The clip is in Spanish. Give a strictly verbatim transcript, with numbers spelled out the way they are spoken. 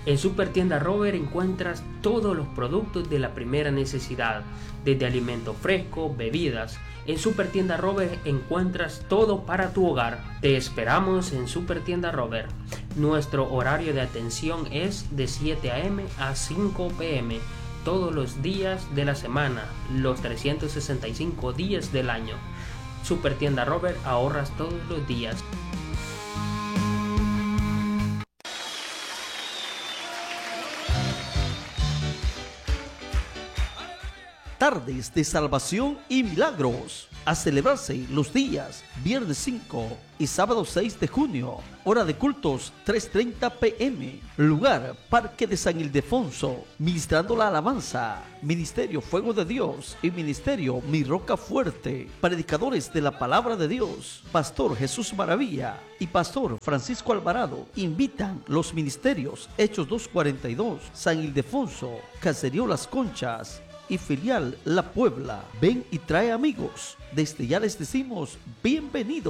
En Supertienda Robert encuentras todos los productos de la primera necesidad, desde alimentos frescos, bebidas. En Supertienda Robert encuentras todo para tu hogar. Te esperamos en Supertienda Robert. Nuestro horario de atención es de siete a eme a cinco pe eme todos los días de la semana, los trescientos sesenta y cinco días del año. Supertienda Robert, ahorras todos los días. Tardes de salvación y milagros, a celebrarse los días viernes cinco y sábado seis de junio, hora de cultos tres treinta pe eme, lugar Parque de San Ildefonso, ministrando la alabanza, Ministerio Fuego de Dios y Ministerio Mi Roca Fuerte, predicadores de la palabra de Dios, Pastor Jesús Maravilla y Pastor Francisco Alvarado, invitan los ministerios Hechos dos cuarenta y dos, San Ildefonso, Caserío Las Conchas y filial La Puebla. Ven y trae amigos. Desde ya les decimos bienvenidos.